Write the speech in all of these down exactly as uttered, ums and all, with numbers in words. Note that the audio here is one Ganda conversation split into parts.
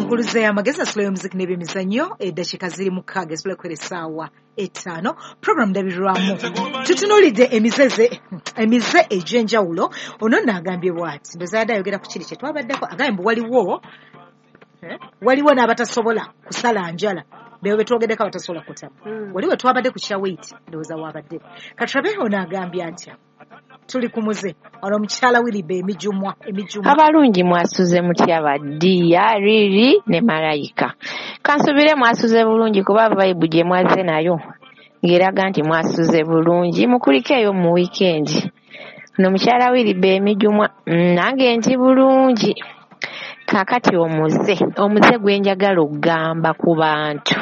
Nkuluze y'amagezi na Slow Music n'ebyemizannyo eddakiika ziri mukaaga ezitulekera essaawa etaano. Program ndabirwamu tutunuulidde emizeze emize egy'enjawulo. Ono n'agambye bw'ati ndoza yadde ayogera ku kiri kye twabaddeko agambye mbu waliwo eh, waliwo n'abatasobola kusala njala beewe betwogeddeko abatasobola kutama mm. waliwo twabadde ku Shawiti ndowooza waabadde Katulabe ono agambye atya tuli kumuze ono omukyala Wilibe emijumwa emijumwa abalungi mwasuze mutya baddiya Riri ne Malayika kansubire mwasuze bulungi kuba Bible gye mwaze nayo ngeraga nti mwasuze bulungi mukulikeyo mu weekend no mukyala Wilibe emijumwa nange nti bulungi kakati omuze omuze gwenjagala okugamba ku bantu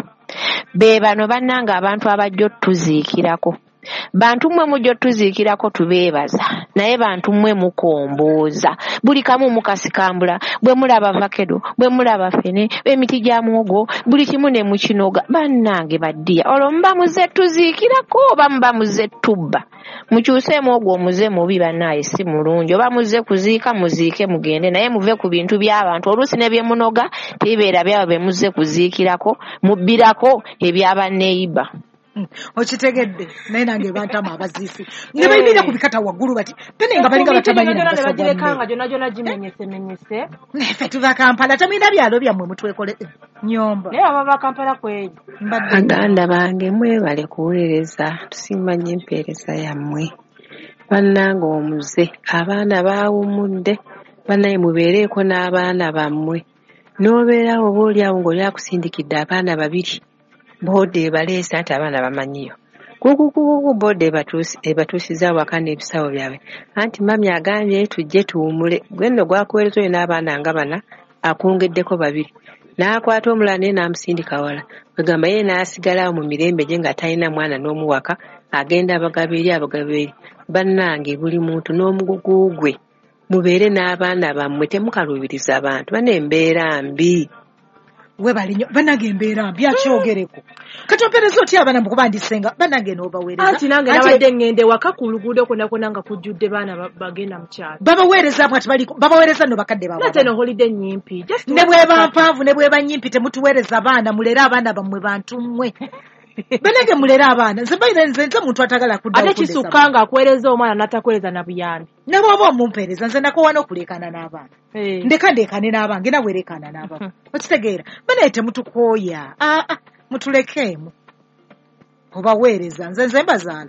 be bano bannanga abantu abajjo tuziikirako bantu mwe mujjo tuziikirako tubeebaza naye bantu mwe mukombooza buli kamu mukasikambula bwe mulaba vakedo bwe mulaba fene emiti gya muwogo buli kimu ne mukinoga bannange baddiya olwo mba muze tuziikirako oba mba muze tubba mukyuseemu ogwo omuze mubi bannaye si mulungi oba muze kuziika muziike mugende naye muve ku bintu by'abantu oluusi ne bye munoga tebibeera byabo be muze kuziikirako mubbirako ebyabanneeyiba. Mm. Okitegedde naye nange bantama abaziisi ne bayimira ku bikata waggulu bati pene nga balinga batamanyi ne bagireka jona jona jimenyese menyese nefe tuva Kampala tamina byalo byammwe mutwekole nyomba naye ababa Kampala kweli baganda bange mwebale kuweereza tusimanye empeereza yammwe bannanga omuze abaana baawumudde bannaye mubeereeko n'abaana bammwe n'obeerawo oba oliawo ng'olyakusindikidde abaana babiri bode baleesa nti abaana bamanyiyo kukukuku bode ebatuusiza waka n'ebisawo byabwe anti mami agambye tujje tuwumule gwe nno gwakuweereza oyo n'abaana nga bana akungeddeko babiri n'akwata omulala naye n'amusindika wala wegamba ye n'asigalawo mu mirembe gye nga talina mwana n'omuwaka agenda abagaba eri abagaba eri bannange buli muntu n'omugugu gwe mubeere n'abaana bammwe temukaluubiriza abantu bana embeera mbi we balinyo banage embeera mbi akyogereko kati opereza otya abaana mukubandisenga banage n'obaweereza anti nange nabadde ngende waka ku luguudo kona kona nga kujjudde baana bagenda mu kyalo babaweereza bwati bali babaweereza no bakadde baabwe nate no holiday nyimpi ne bweba mpanvu ne bweba nyimpi temutuweereza abaana mulere abaana bammwe bantu mmwe banage mulere abaana nze bayire nze nze muntu atagala kudda ate kisukanga akwereza omwana natakweleza na buyambi ne bwaba omumpeereza nze nakowana okulekana n'abaana hey. ndeka ndekane n'abange nawe lekana n'abange okitegeera banaye temutukooya aa ah, mutulekeemu obaweereza nze nze mbazaala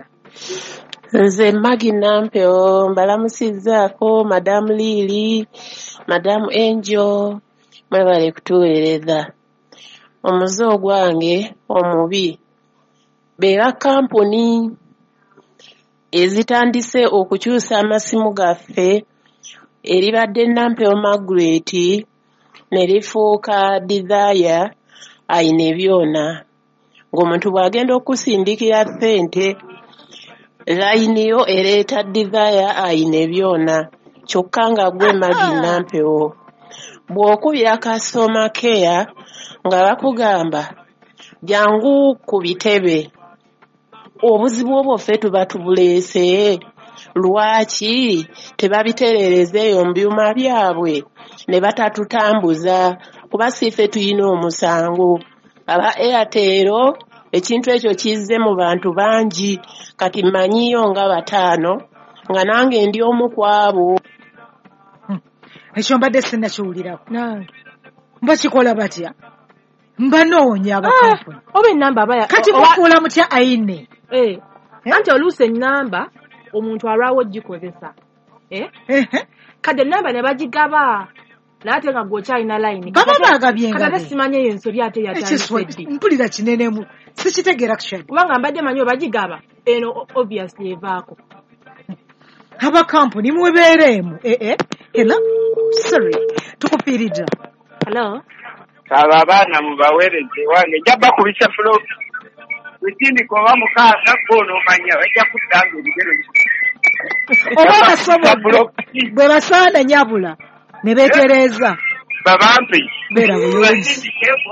nze Magi Nampeo mbalamusizzaako madamu Lili madamu Angel mwebale kutuweereza omuze ogwange omubi beera kampuni ezitandise okukyusa amasimu gaffe eribadde Nampeo Margaret ne lifuuka Desire ayina ebyona ng'omuntu bw'agenda okusindikira ssente layiniyo ereeta Desire ayina ebyona kyokka nga gwe Magi Nampeo bw'okubira customer care nga bakugamba jangu ku bitebe obuzibu obwo ffe tuba tubuleese lwaki tebabitereerezeeyo mu byuma byabwe ne batatutambuza kuba si ffe tuyina omusango aba Airtel ekintu ekyo kizze mu bantu bangi kati mmanyiyo nga bataano nga nange ndi omu ku abo ekyo mbadde sinnakiwulirako mba kikola batya mbanoonya abakampuni oba ennamba abaya kati mufuula mutya ayine eh anti oluusi ennamba omuntu alwawo gikozesa eh kade ennamba ne bagigaba naate nga gwokyalina layini baba bagabyenga kati ate simanye eyo ensobi ate yatandise mpulira kinenemu sikitegeera kushali kubanga mbadde manyi bagigaba eno obviously evaako abakampuni mubeereemu eh eh ela sorry tukufiirija hello aba abaana mubaweereze wange njaba kubisa fulo witini koba mukaaga kono manya bajja kudanga ebigero oba basobola bwe basaana nyabula ne beetereeza babampi beera bulungi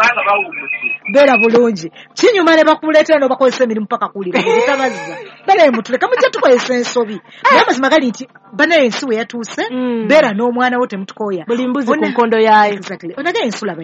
beera bulungi kinyuma ne bakuleetera no bakozesa emirimu paka kuwulira ebitabazza banaye mutuleka mujja tukozesa ensobi naye amazima gali nti banaye ensi we yatuuse beera n'omwana wo temutukooya buli mbuzi ku nkondo yaayo onage ensula